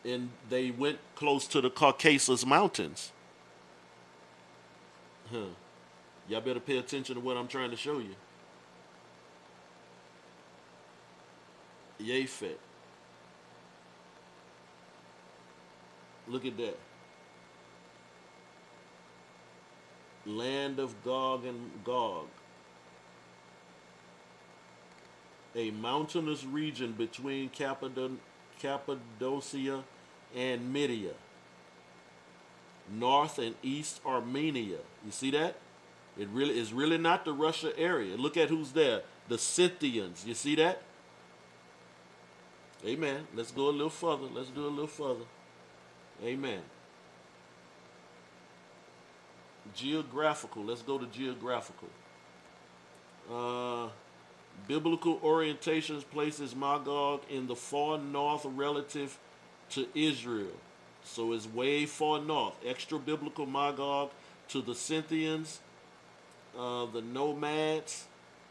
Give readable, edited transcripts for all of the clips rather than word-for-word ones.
and they went close to the Caucasus Mountains. Huh. Y'all better pay attention to what I'm trying to show you. Japhet. Look at that. Land of Gog and Gog. A mountainous region between Cappadocia and Media. North and East Armenia. You see that? It really is really not the Russia area. Look at who's there. The Scythians. You see that? Amen. Let's go a little further. Let's do a little further. Amen. Geographical. Let's go to geographical. Uh, Biblical orientations places Magog in the far north relative to Israel. So it's way far north. Extra biblical Magog to the Scythians, the nomads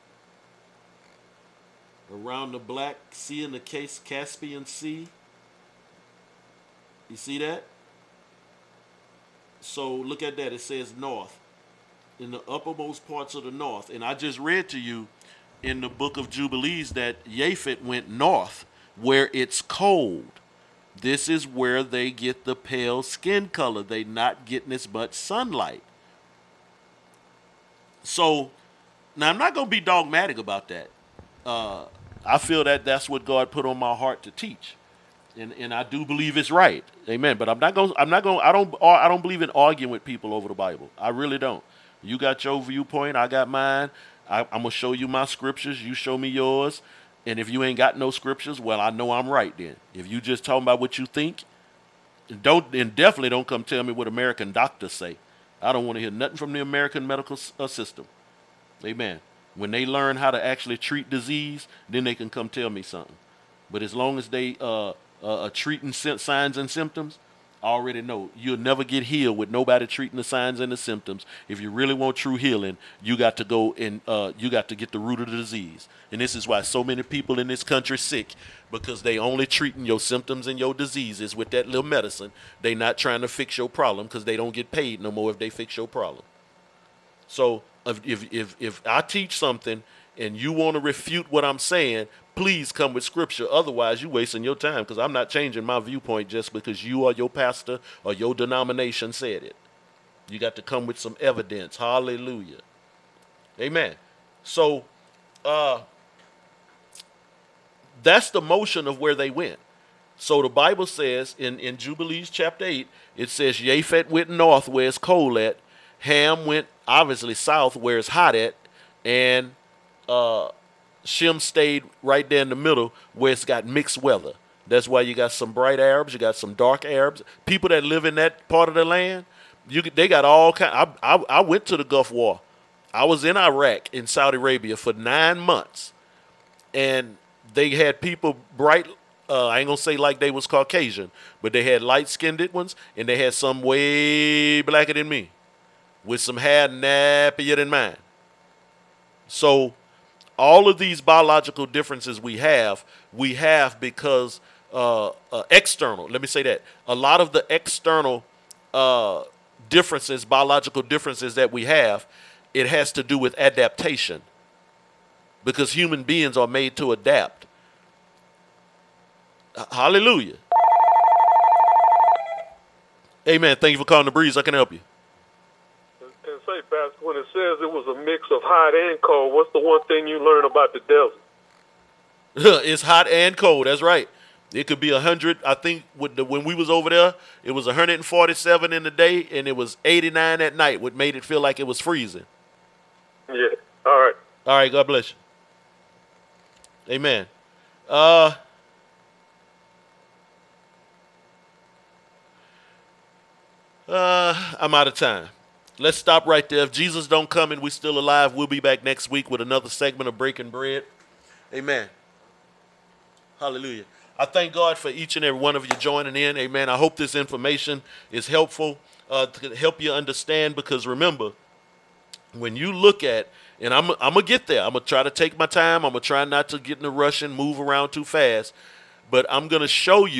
around the Black Sea and the Caspian Sea. You see that? So look at that. It says north. In the uppermost parts of the north. And I just read to you in the book of Jubilees that Japhet went north where it's cold. This is where they get the pale skin color. They not getting as much sunlight. So now I'm not going to be dogmatic about that. I feel that that's what God put on my heart to teach. And I do believe it's right. Amen. But I don't believe in arguing with people over the Bible. I really don't. You got your viewpoint, I got mine. I'm going to show you my scriptures. You show me yours. And if you ain't got no scriptures, well, I know I'm right then. If you just talking about what you think, and definitely don't come tell me what American doctors say. I don't want to hear nothing from the American medical system. Amen. When they learn how to actually treat disease, then they can come tell me something. But as long as they treating signs and symptoms, I already know you'll never get healed with nobody treating the signs and the symptoms. If you really want true healing, you got to go and you got to get the root of the disease. And this is why so many people in this country sick, because they only treating your symptoms and your diseases with that little medicine. They not trying to fix your problem because they don't get paid no more if they fix your problem. So if I teach something and you want to refute what I'm saying, please come with scripture. Otherwise, you wasting your time, because I'm not changing my viewpoint just because you or your pastor or your denomination said it. You got to come with some evidence. Hallelujah. Amen. So that's the motion of where they went. So the Bible says in Jubilees chapter 8, it says Japhet went north where it's cold at. Ham went obviously south where it's hot at. And Shem stayed right there in the middle where it's got mixed weather. That's why you got some bright Arabs, you got some dark Arabs. People that live in that part of the land, they got all kind. I went to the Gulf War. I was in Iraq, in Saudi Arabia for 9 months, and they had people bright. I ain't gonna say like they was Caucasian, but they had light-skinned ones, and they had some way blacker than me, with some hair nappier than mine. So all of these biological differences we have because external. Let me say that. A lot of the external differences, biological differences that we have, it has to do with adaptation. Because human beings are made to adapt. Hallelujah. Amen. Thank you for calling the breeze. I can help you. And say, Pastor, when it says it was a mix of hot and cold, what's the one thing you learn about the desert? It's hot and cold. That's right. It could be 100. I think when we was over there, it was 147 in the day, and it was 89 at night, what made it feel like it was freezing. Yeah. All right. All right. God bless you. Amen. I'm out of time. Let's stop right there. If Jesus don't come and we're still alive, we'll be back next week with another segment of Breaking Bread. Amen. Hallelujah. I thank God for each and every one of you joining in. Amen. I hope this information is helpful to help you understand, because remember, when you look at, and I'm going to get there. I'm going to try to take my time. I'm going to try not to get in a rush and move around too fast. But I'm going to show you